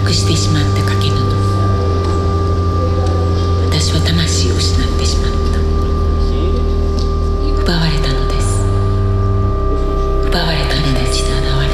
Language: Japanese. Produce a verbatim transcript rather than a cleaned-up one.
くしてしまった掛け布、私は魂を失ってしまった。奪われたのです。奪われたのです。現